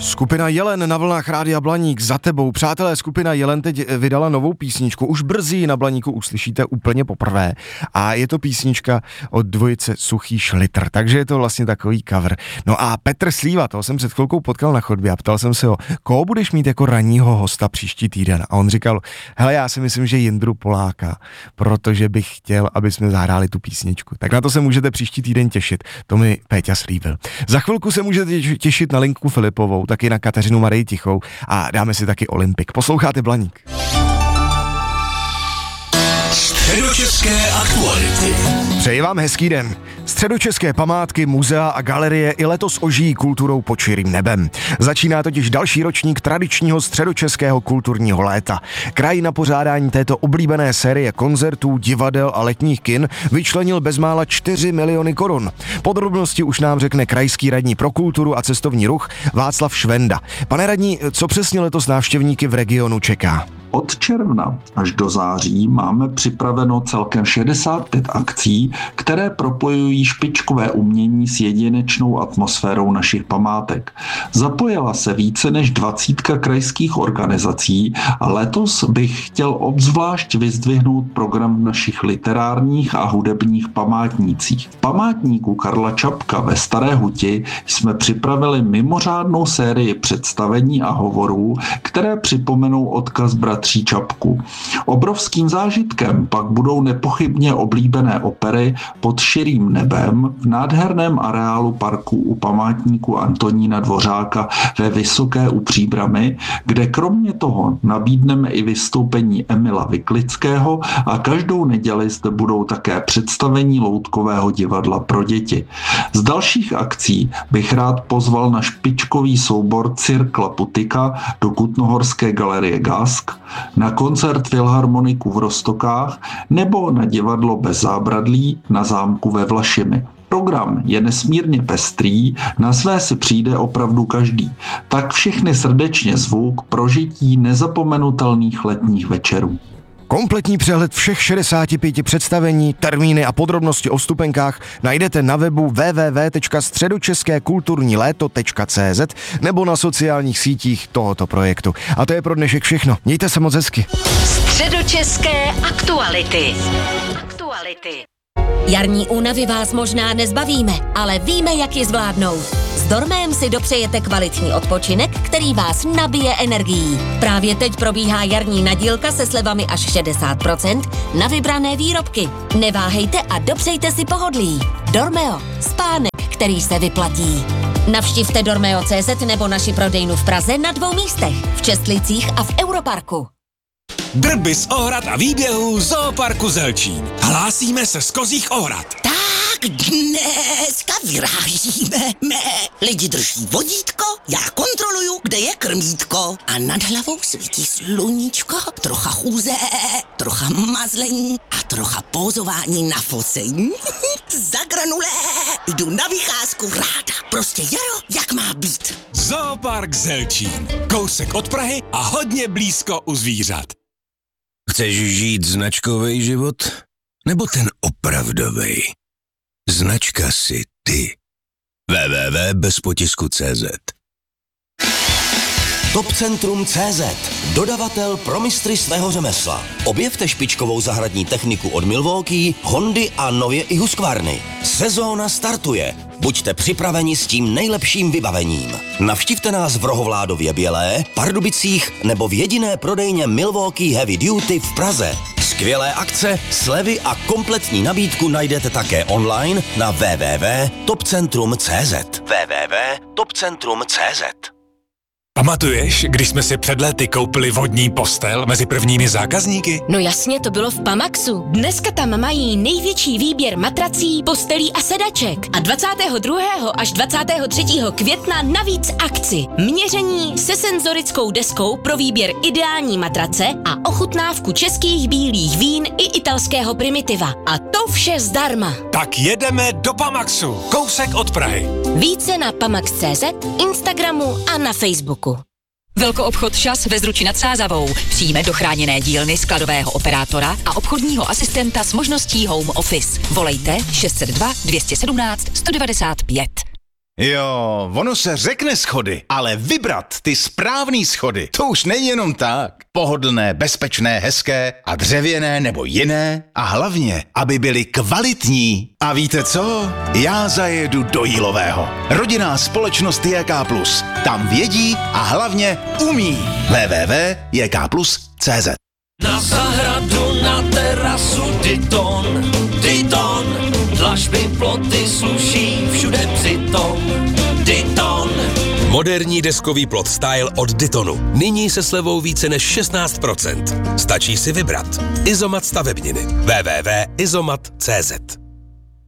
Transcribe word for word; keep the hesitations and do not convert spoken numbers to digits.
Skupina Jelen na vlnách Rádia Blaník za tebou. Přátelé, skupina Jelen teď vydala novou písničku. Už brzy na Blaníku uslyšíte úplně poprvé. A je to písnička od dvojice Suchý Šlitr. Takže je to vlastně takový cover. No a Petr Slíva, toho jsem před chvilkou potkal na chodbě a ptal jsem se ho, koho budeš mít jako ranního hosta příští týden? A on říkal, hele, já si myslím, že Jindru Poláka, protože bych chtěl, aby jsme zahráli tu písničku. Tak na to se můžete příští týden těšit. To mi Péťa slíbil. Za chvilku se můžete těšit na Linku Filipovou, taky na Kateřinu Marii Tichou a dáme si taky Olympik. Posloucháte Blaník. Středočeské aktuality. Přeji vám hezký den. Středočeské památky, muzea a galerie i letos ožijí kulturou pod širým nebem. Začíná totiž další ročník tradičního středočeského kulturního léta. Kraj na pořádání této oblíbené série koncertů, divadel a letních kin vyčlenil bezmála čtyři miliony korun. Podrobnosti už nám řekne krajský radní pro kulturu a cestovní ruch Václav Švenda. Pane radní, co přesně letos návštěvníky v regionu čeká? Od června až do září máme připraveno celkem šedesát pět akcí, které propojují špičkové umění s jedinečnou atmosférou našich památek. Zapojila se více než dvacítka krajských organizací a letos bych chtěl obzvlášť vyzdvihnout program v našich literárních a hudebních památnících. V památníku Karla Čapka ve Staré Huti jsme připravili mimořádnou sérii představení a hovorů, které připomenou odkaz bratří Čapku. Obrovským zážitkem pak budou nepochybně oblíbené opery Pod širým nebem v nádherném areálu parku u památníku Antonína Dvořáka ve Vysoké u Příbrami, kde kromě toho nabídneme i vystoupení Emila Vyklického a každou neděli zde budou také představení loutkového divadla pro děti. Z dalších akcí bych rád pozval na špičkový soubor Cirkla Putika do Kutnohorské galerie Gask, na koncert Filharmoniku v Roztokách nebo na divadlo Bez zábradlí na zámku ve Vlašimi. Program je nesmírně pestrý, na své si přijde opravdu každý. Tak všechny srdečně zvu k prožití nezapomenutelných letních večerů. Kompletní přehled všech šedesáti pěti představení, termíny a podrobnosti o vstupenkách najdete na webu w w w tečka středočeské kulturní léto tečka c z nebo na sociálních sítích tohoto projektu. A to je pro dnešek všechno. Mějte se moc hezky. Středočeské aktuality. Aktuality. Jarní únavy vás možná nezbavíme, ale víme, jak ji zvládnout. S Dormem si dopřejete kvalitní odpočinek, který vás nabije energií. Právě teď probíhá jarní nadílka se slevami až šedesát procent na vybrané výrobky. Neváhejte a dopřejte si pohodlí. Dormeo, spánek, který se vyplatí. Navštivte dormeo tečka cé zet nebo naši prodejnu v Praze na dvou místech, v Čestlicích a v Europarku. Drby z Ohrad a výběhů Zooparku Zelčín. Hlásíme se z Kozích Ohrad. Tak dneska vyrážíme. Mé lidi drží vodítko, já kontroluju, kde je krmítko. A nad hlavou svítí sluníčko, trocha chůze, trocha mazlení a trocha pózování na focení. Za granulé jdu na vycházku ráda. Prostě jaro, jak má být. Zoopark Zelčín. Kousek od Prahy a hodně blízko u zvířat. Chceš žít značkovej život? Nebo ten opravdovej? Značka si ty. w w w tečka bez potisku tečka cé zet. Topcentrum tečka cé zet. Dodavatel pro mistry svého řemesla. Objevte špičkovou zahradní techniku od Milwaukee, Hondy a nově i Husqvarny. Sezóna startuje. Buďte připraveni s tím nejlepším vybavením. Navštivte nás v Rohovládově Bělé, Pardubicích nebo v jediné prodejně Milwaukee Heavy Duty v Praze. Skvělé akce, slevy a kompletní nabídku najdete také online na w w w tečka topcentrum tečka cé zet. w w w tečka topcentrum tečka cé zet. Pamatuješ, když jsme si před léty koupili vodní postel mezi prvními zákazníky? No jasně, to bylo v Pamaxu. Dneska tam mají největší výběr matrací, postelí a sedaček. A dvacátého druhého až dvacátého třetího května navíc akci. Měření se senzorickou deskou pro výběr ideální matrace a ochutnávku českých bílých vín i italského primitiva. A to vše zdarma. Tak jedeme do Pamaxu, kousek od Prahy. Více na pamax tečka cé zet, Instagramu a na Facebooku. Velkoobchod ČAS ve Zruči nad Sázavou. Přijme do chráněné dílny skladového operátora a obchodního asistenta s možností home office. Volejte šest set dva dvě sedmnáct sto devadesát pět. Jo, ono se řekne schody, ale vybrat ty správný schody, to už není jenom tak. Pohodlné, bezpečné, hezké a dřevěné nebo jiné a hlavně, aby byly kvalitní. A víte co? Já zajedu do Jílového. Rodinná společnost J K plus. Tam vědí a hlavně umí. w w w tečka j k plus tečka c z Na zahradu, na terasu, Dyton, Dyton, dlažby, ploty sluší všude přitom, Dyton. Moderní deskový plot style od Dytonu. Nyní se slevou více než šestnáct procent. Stačí si vybrat. Izomat stavebniny. w w w tečka izomat tečka c z